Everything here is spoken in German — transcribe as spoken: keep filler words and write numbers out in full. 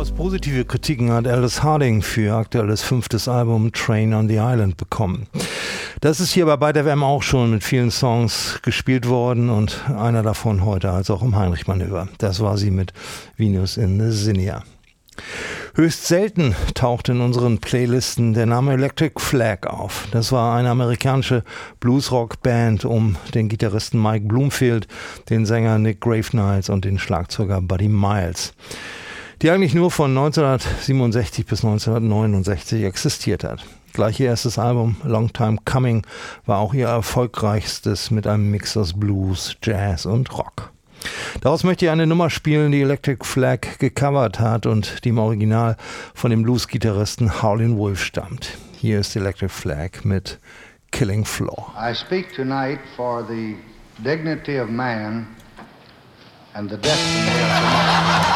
Durchaus positive Kritiken hat Aldous Harding für ihr aktuelles fünftes Album Train on the Island bekommen. Das ist hier bei Byte F M auch schon mit vielen Songs gespielt worden und einer davon heute als auch im Heinrich-Manöver. Das war sie mit Venus in the Zinnia. Höchst selten taucht in unseren Playlisten der Name Electric Flag auf. Das war eine amerikanische Bluesrock-Band um den Gitarristen Mike Bloomfield, den Sänger Nick Gravenites und den Schlagzeuger Buddy Miles, die eigentlich nur von neunzehnhundertsiebenundsechzig bis neunzehnhundertneunundsechzig existiert hat. Gleich ihr erstes Album Long Time Coming war auch ihr erfolgreichstes mit einem Mix aus Blues, Jazz und Rock. Daraus möchte ich eine Nummer spielen, die Electric Flag gecovert hat und die im Original von dem Blues-Gitarristen Howlin' Wolf stammt. Hier ist Electric Flag mit Killing Floor. I speak tonight for the dignity of man and the destiny of tomorrow.